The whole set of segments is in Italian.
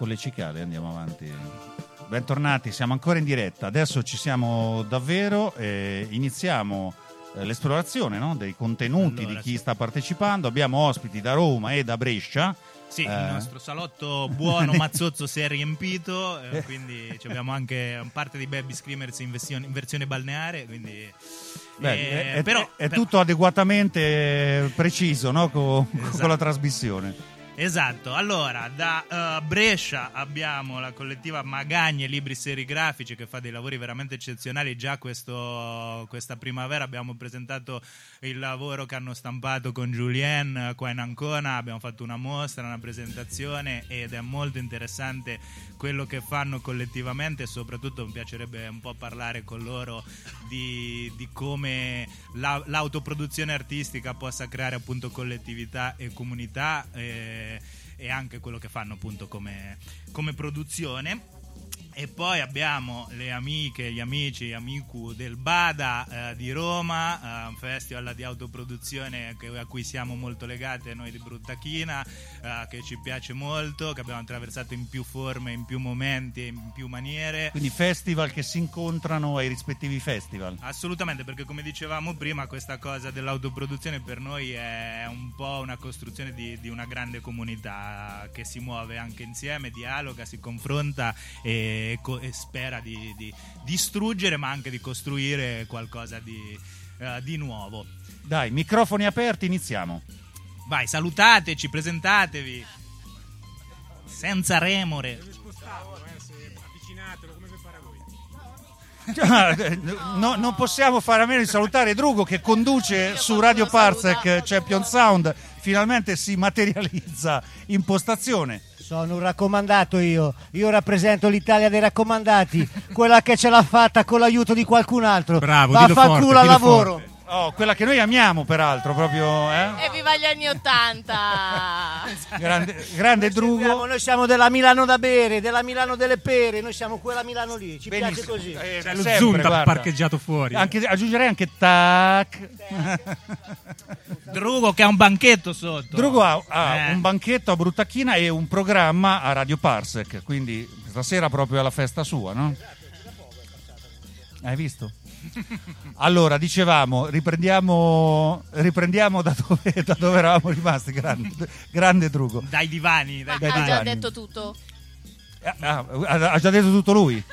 con le cicale, andiamo avanti. Bentornati, siamo ancora in diretta. Adesso ci siamo davvero, iniziamo l'esplorazione, no? Dei contenuti di chi sta partecipando. Abbiamo ospiti da Roma e da Brescia. Sì, il nostro salotto buono mazzozzo si è riempito, quindi abbiamo anche parte di Baby Screamers in versione balneare, quindi però tutto adeguatamente preciso, no? Con la trasmissione. Esatto, allora da Brescia abbiamo la collettiva Magagne Libri Serigrafici che fa dei lavori veramente eccezionali. Già questa primavera abbiamo presentato il lavoro che hanno stampato con Julien qua in Ancona, abbiamo fatto una mostra, una presentazione ed è molto interessante quello che fanno collettivamente e soprattutto mi piacerebbe un po' parlare con loro di come l'autoproduzione artistica possa creare appunto collettività e comunità e anche quello che fanno appunto come produzione. E poi abbiamo le amiche, gli amici, amicu del Bada di Roma, un festival di autoproduzione a cui siamo molto legati noi di Bruttachina, che ci piace molto, che abbiamo attraversato in più forme, in più momenti, in più maniere. Quindi festival che si incontrano ai rispettivi festival. Assolutamente, perché come dicevamo prima questa cosa dell'autoproduzione per noi è un po' una costruzione di una grande comunità che si muove anche insieme, dialoga, si confronta e spera di distruggere ma anche di costruire qualcosa di nuovo. Dai, microfoni aperti, iniziamo. Vai, salutateci, presentatevi senza remore. Avvicinatelo come fare voi. No, non possiamo fare a meno di salutare Drugo che conduce su Radio Parsec Champion Sound, finalmente si materializza in postazione. Sono un raccomandato io rappresento l'Italia dei raccomandati, quella che ce l'ha fatta con l'aiuto di qualcun altro. Bravo, vaffanculo al lavoro. Oh, quella che noi amiamo peraltro proprio, E viva gli anni '80. grande Drugo. Noi siamo della Milano da bere, della Milano delle pere, noi siamo quella Milano lì, ci piace così. C'è lo Zunta parcheggiato fuori. Aggiungerei anche tac. Drugo che ha un banchetto sotto. Drugo ha un banchetto a Bruttachina e un programma a Radio Parsec, quindi stasera proprio alla festa sua, no? Hai visto? Allora, dicevamo, riprendiamo da dove eravamo rimasti. Grande Drugo. Dai divani. Ha già detto tutto. Ha già detto tutto lui?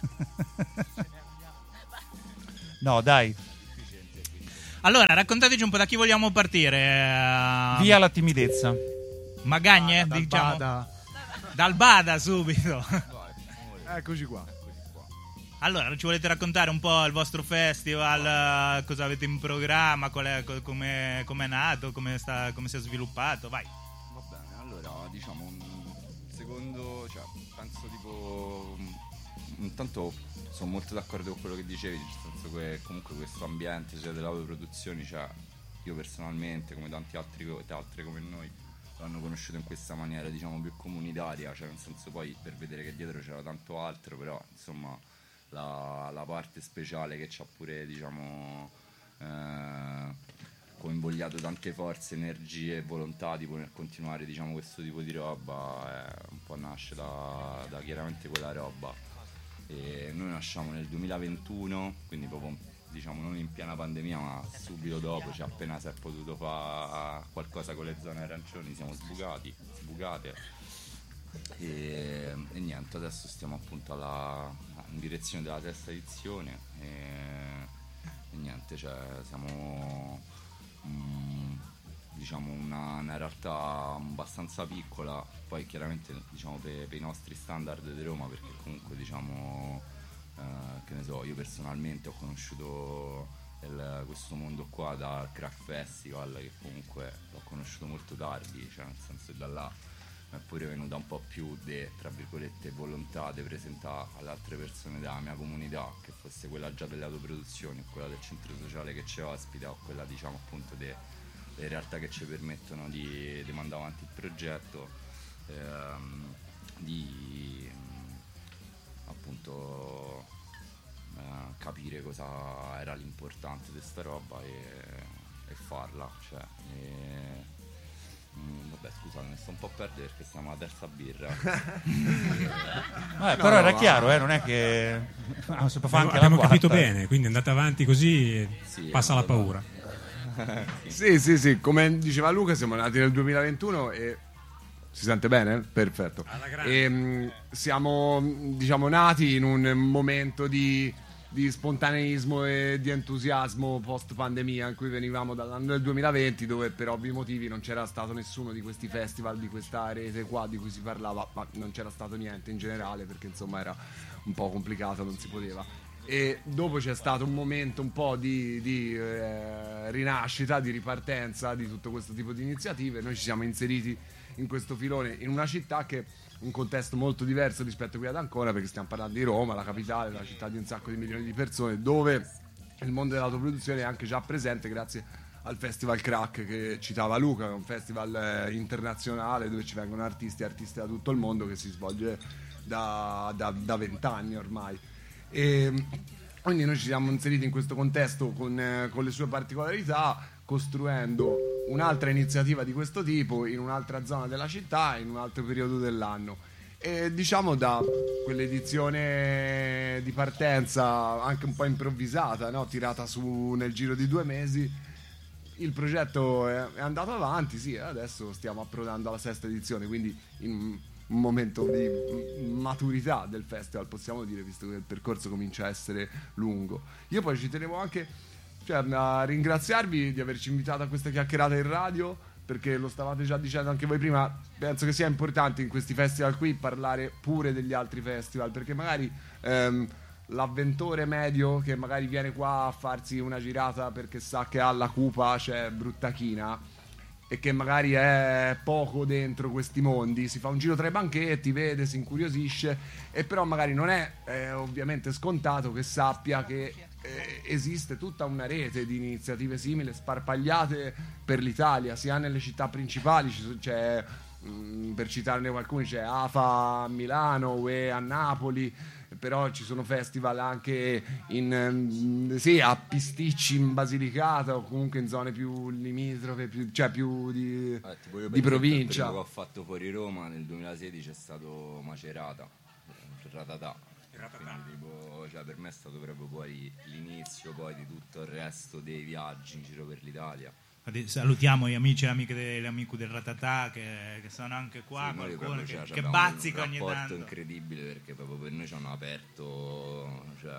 No, dai. Allora, raccontateci un po' da chi vogliamo partire. Via la timidezza. Magagne, diciamo. Dal Bada subito. Eccoci qua. Allora, ci volete raccontare un po' il vostro festival, cosa avete in programma, come è nato, come si è sviluppato? Vai. Va bene, allora diciamo secondo, penso tipo intanto sono molto d'accordo con quello che dicevi, nel senso che comunque questo ambiente delle autoproduzioni, io personalmente come tanti altri come noi l'hanno conosciuto in questa maniera diciamo più comunitaria, nel senso poi per vedere che dietro c'era tanto altro, però insomma la parte speciale che ci ha pure diciamo coinvogliato tante forze, energie e volontà di poter continuare diciamo questo tipo di roba un po' nasce da chiaramente quella roba. E noi nasciamo nel 2021, quindi proprio diciamo non in piena pandemia ma subito dopo, appena si è potuto fare qualcosa con le zone arancioni siamo sbucate e niente, adesso stiamo appunto in direzione della terza edizione e niente, siamo diciamo una realtà abbastanza piccola, poi chiaramente diciamo per i nostri standard di Roma, perché comunque diciamo che ne so, io personalmente ho conosciuto questo mondo qua dal Crack Festival, che comunque l'ho conosciuto molto tardi, nel senso che da là mi è pure venuta un po' più tra virgolette volontà di presentare alle altre persone della mia comunità, che fosse quella già delle autoproduzioni o quella del centro sociale che ci ospita o quella diciamo appunto le realtà che ci permettono di mandare avanti il progetto, di appunto capire cosa era l'importante di sta roba e farla, Vabbè, scusate, mi sto un po' a perdere perché siamo alla terza birra. Però era chiaro, non è che si può fare anche abbiamo la capito quarta. bene, quindi andate avanti così e Sì, passa la paura. Sì, come diceva Luca, siamo nati nel 2021 e si sente bene? Perfetto. E, siamo, diciamo, nati in un momento di spontaneismo e di entusiasmo post pandemia, in cui venivamo dall'anno del 2020, dove per ovvi motivi non c'era stato nessuno di questi festival, di questa rete qua di cui si parlava, ma non c'era stato niente in generale, perché insomma era un po' complicato, non si poteva. E dopo c'è stato un momento un po' di rinascita, di ripartenza di tutto questo tipo di iniziative. Noi ci siamo inseriti in questo filone in una città che un contesto molto diverso rispetto qui ad Ancona, perché stiamo parlando di Roma, la capitale, la città di un sacco di milioni di persone, dove il mondo dell'autoproduzione è anche già presente grazie al Festival Crack che citava Luca, che è un festival internazionale dove ci vengono artisti e artiste da tutto il mondo, che si svolge da 20 anni ormai. E quindi noi ci siamo inseriti in questo contesto con le sue particolarità, costruendo un'altra iniziativa di questo tipo in un'altra zona della città, in un altro periodo dell'anno. E diciamo da quell'edizione di partenza anche un po' improvvisata, no? Tirata su nel giro di 2 mesi, il progetto è andato avanti, sì, adesso stiamo approdando alla 6ª edizione, quindi in un momento di maturità del festival, possiamo dire, visto che il percorso comincia a essere lungo. Io poi ci tenevo anche a ringraziarvi di averci invitato a questa chiacchierata in radio, perché lo stavate già dicendo anche voi prima, penso che sia importante in questi festival qui parlare pure degli altri festival, perché magari l'avventore medio che magari viene qua a farsi una girata perché sa che alla Cupa c'è Bruttachina e che magari è poco dentro questi mondi, si fa un giro tra i banchetti, vede, si incuriosisce, e però magari non è ovviamente scontato che sappia che esiste tutta una rete di iniziative simili sparpagliate per l'Italia, sia nelle città principali, c'è, per citarne qualcuni, c'è AFA a Milano, UE a Napoli, però ci sono festival anche a Pisticci in Basilicata, o comunque in zone più limitrofe, più di provincia. Quello che ho fatto fuori Roma nel 2016 è stato Macerata, Ratatà. Quindi, tipo, per me è stato proprio poi l'inizio poi di tutto il resto dei viaggi in giro per l'Italia. Salutiamo gli amici e le amiche del Ratatà che sono anche qua, sì, qualcuno che abbiamo bazzica un ogni rapporto tanto. incredibile, perché proprio per noi ci hanno aperto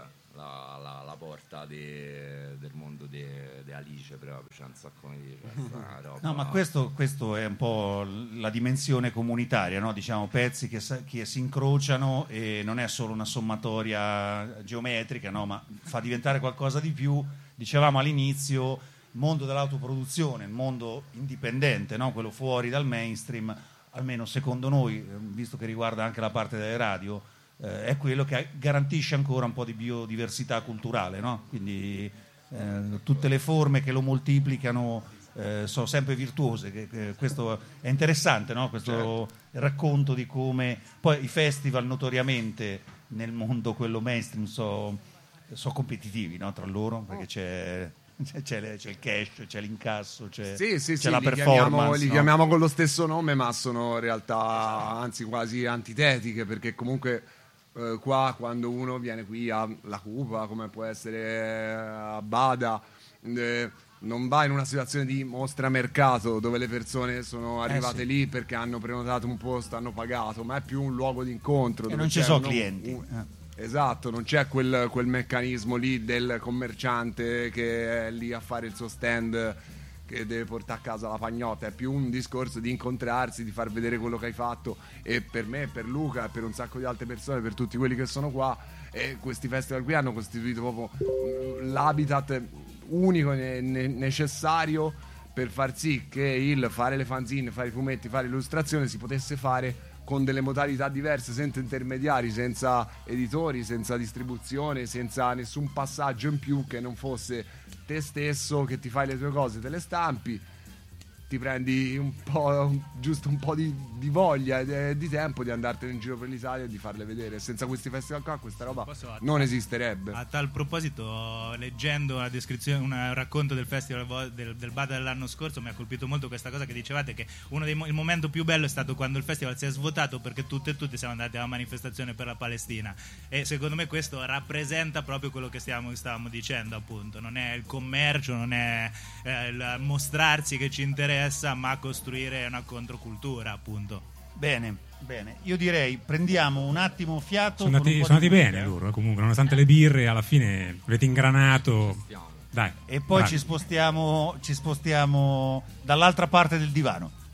la porta del mondo di Alice, proprio, c'è un sacco di roba. No, ma questo è un po' la dimensione comunitaria, no? Diciamo, pezzi che si incrociano, e non è solo una sommatoria geometrica, no? Ma fa diventare qualcosa di più. Dicevamo all'inizio, il mondo dell'autoproduzione, il mondo indipendente, no? Quello fuori dal mainstream, almeno secondo noi, visto che riguarda anche la parte delle radio, è quello che garantisce ancora un po' di biodiversità culturale, no? Quindi tutte le forme che lo moltiplicano sono sempre virtuose, questo è interessante, no? Questo racconto di come poi i festival notoriamente nel mondo quello mainstream sono competitivi, no? Tra loro, perché c'è il cash, c'è l'incasso, c'è la performance. Li chiamiamo con lo stesso nome, ma sono realtà anzi quasi antitetiche, perché comunque qua, quando uno viene qui alla Cupa, come può essere a Bada, non va in una situazione di mostra mercato dove le persone sono arrivate lì perché hanno prenotato un posto, hanno pagato, ma è più un luogo di incontro e non ci sono clienti. Esatto, non c'è quel meccanismo lì del commerciante che è lì a fare il suo stand, che deve portare a casa la pagnotta. È più un discorso di incontrarsi, di far vedere quello che hai fatto. E per me, per Luca, per un sacco di altre persone, per tutti quelli che sono qua, questi festival qui hanno costituito proprio l'habitat unico e necessario per far sì che il fare le fanzine, fare i fumetti, fare l'illustrazione si potesse fare con delle modalità diverse, senza intermediari, senza editori, senza distribuzione, senza nessun passaggio in più che non fosse te stesso che ti fai le tue cose, te le stampi, ti prendi giusto un po' di voglia e di tempo di andartene in giro per l'Italia e di farle vedere. Senza questi festival qua questa roba non esisterebbe. A tal proposito, leggendo una descrizione, un racconto del festival del Bada dell'anno scorso, mi ha colpito molto questa cosa che dicevate, che il momento più bello è stato quando il festival si è svuotato perché tutti e tutti siamo andati alla manifestazione per la Palestina, e secondo me questo rappresenta proprio quello che stavamo dicendo, appunto. Non è il commercio, non è il mostrarsi che ci interessa, ma costruire una controcultura, appunto. Bene, io direi prendiamo un attimo fiato. Sono andati bene loro, comunque, nonostante le birre, alla fine avete ingranato. Dai, e poi vai. ci spostiamo dall'altra parte del divano.